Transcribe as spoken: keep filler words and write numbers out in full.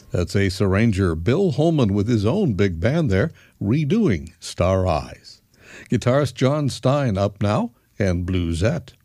That's ace arranger Bill Holman with his own big band there, redoing Star Eyes. Guitarist John Stein up now, and Bluesette.